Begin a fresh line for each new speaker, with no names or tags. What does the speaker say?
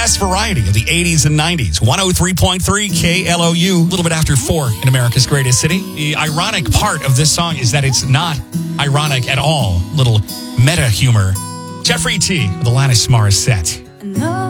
best variety of the 80s and 90s. 103.3 KLOU, a little bit after 4 in America's greatest city. The ironic part of this song is that it's not ironic at all. Little meta humor. Jeffrey T. with Alanis Morissette.